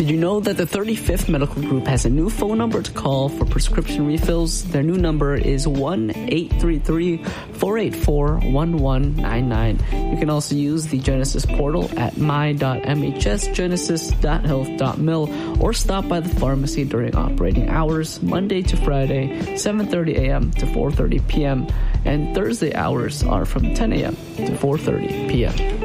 Did you know that the 35th Medical Group has a new phone number to call for prescription refills? Their new number is 1-833-484-1199. You can also use the Genesis portal at my.mhsgenesis.health.mil or stop by the pharmacy during operating hours, Monday to Friday, 7:30 a.m. to 4:30 p.m., and Thursday hours are from 10 a.m. to 4:30 p.m.